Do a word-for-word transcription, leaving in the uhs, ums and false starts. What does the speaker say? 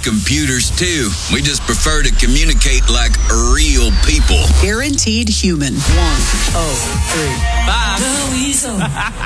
computers, too. We just prefer to communicate like real people. Guaranteed human. One, oh, three. Bye.